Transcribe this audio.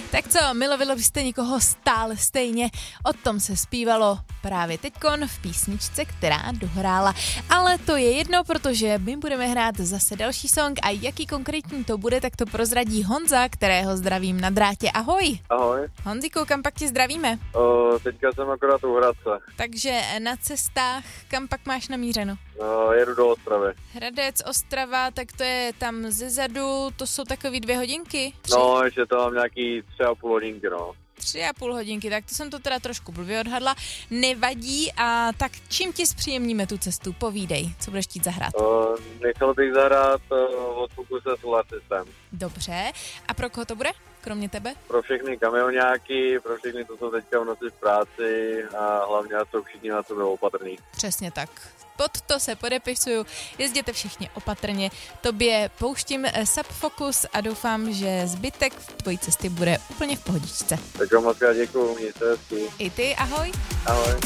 Tak co, milovali byste někoho stále stejně? O tom se zpívalo právě teďkon v písničce, která dohrála. Ale to je jedno, protože my budeme hrát zase další song a jaký konkrétní to bude, tak to prozradí Honza, kterého zdravím na drátě. Ahoj. Ahoj. Honziku, kam pak tě zdravíme? Teďka jsem akorát u Hradce. Takže na cestách, kam pak máš namířeno? Jedu do Ostravy. Hradec, Ostrava, tak to je tam zezadu, to jsou takový 2 hodinky? 3? No, ještě to mám nějaký 3,5 hodinky, no. 3,5 hodinky, tak to jsem to teda trošku blbě odhadla. Nevadí, a tak čím ti zpříjemníme tu cestu? Povídej, co budeš chtít zahrát? Nechal bych zahrát od Fokuse Solar System. Dobře, a pro koho to bude, kromě tebe? Pro všechny kamionáky, pro všechny, co jsou teďka v noci v práci a hlavně jsou všichni na sebe opatrní. Přesně tak. Pod to se podepisuju, jezděte všichni opatrně. Tobě pouštím Sub Focus a doufám, že zbytek tvojí cesty bude úplně v pohodičce. Tak moc krát děkuju, mějte se hezky. I ty, ahoj. Ahoj.